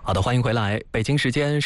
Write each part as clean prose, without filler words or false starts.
好的，欢迎回来。北京时间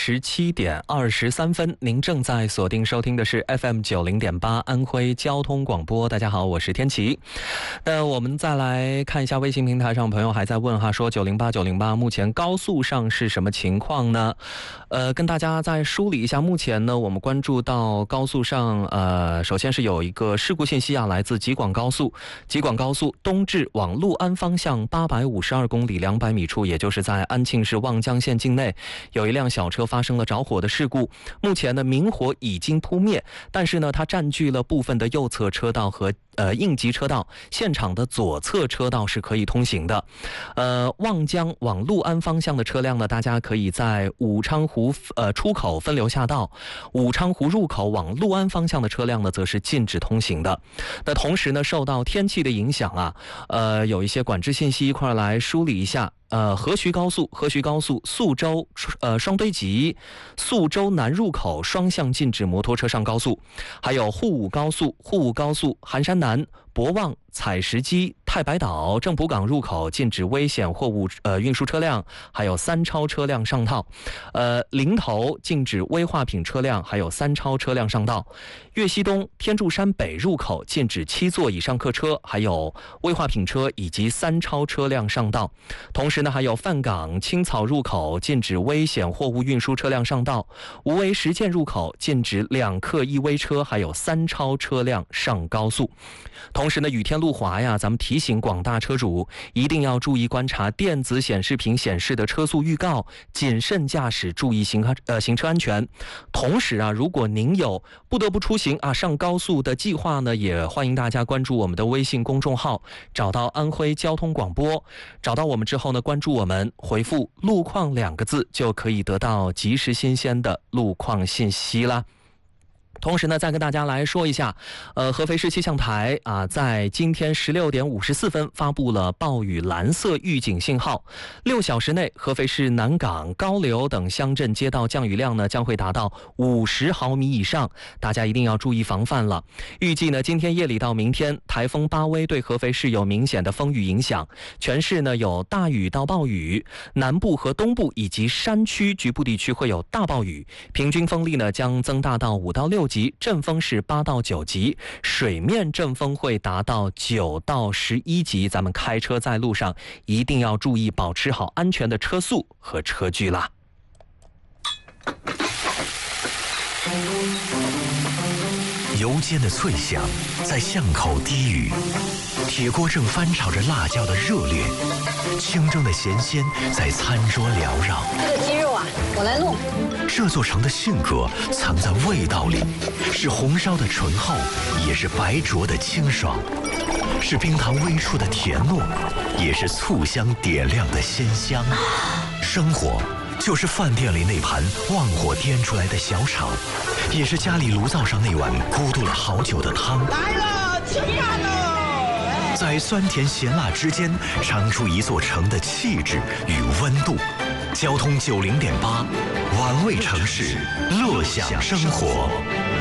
17:23，您正在锁定收听的是 FM90.8 安徽交通广播。大家好，我是天琪。那我们再来看一下微信平台上朋友还在问哈，说908目前高速上是什么情况呢？跟大家再梳理一下，目前呢我们关注到高速上，首先是有一个事故信息啊，来自吉广高速东至往六安方向852公里200米处，也就是在安庆市望江县境内，有一辆小车发生了着火的事故。目前呢明火已经扑灭，但是呢它占据了部分的右侧车道和应急车道，现场的左侧车道是可以通行的。望江往六安方向的车辆呢，大家可以在武昌湖出口分流下道；武昌湖入口往六安方向的车辆呢，则是禁止通行的。那同时呢，受到天气的影响啊，有一些管制信息一块来梳理一下。河徐高速宿州双堆集宿州南入口双向禁止摩托车上高速，还有沪武高速寒山南博望采石矶太白岛郑浦港入口禁止危险货物运输车辆，还有三超车辆上道。临头禁止危化品车辆，还有三超车辆上道。粤西东天柱山北入口禁止7座以上客车，还有危化品车以及三超车辆上道。同时呢，还有范港青草入口禁止危险货物运输车辆上道。无为实践入口禁止2客1危车，还有三超车辆上高速。同时呢，雨天路滑呀，咱们提醒广大车主一定要注意观察电子显示屏显示的车速预告，谨慎驾驶，注意行车安全。同时啊，如果您有不得不出行上高速的计划呢，也欢迎大家关注我们的微信公众号，找到安徽交通广播，找到我们之后呢，关注我们，回复路况2个字，就可以得到及时新鲜的路况信息啦。同时呢，再跟大家来说一下，合肥市气象台在今天16点54分发布了暴雨蓝色预警信号，6小时内，合肥市南岗、高流等乡镇街道降雨量呢将会达到50毫米以上，大家一定要注意防范了。预计呢，今天夜里到明天，台风巴威对合肥市有明显的风雨影响，全市呢有大雨到暴雨，南部和东部以及山区局部地区会有大暴雨，平均风力呢将增大到5到6级，阵风是8到9级，水面阵风会达到9到11级。咱们开车在路上一定要注意保持好安全的车速和车距啦。 油煎的脆响在巷口低语，铁锅正翻炒着辣椒的热烈，清蒸的咸鲜在餐桌缭绕。 这个鸡肉我来弄。 这座城的性格藏在味道里，是红烧的醇厚，也是白灼的清爽，是冰糖微出的甜糯，也是醋香点亮的鲜香。生活就是饭店里那盘旺火颠出来的小炒，也是家里炉灶上那碗咕嘟了好久的汤。 来了，吃饭了！ 在酸甜咸辣之间，尝出一座城的气质与温度。交通90.8，玩味城市，乐享生活。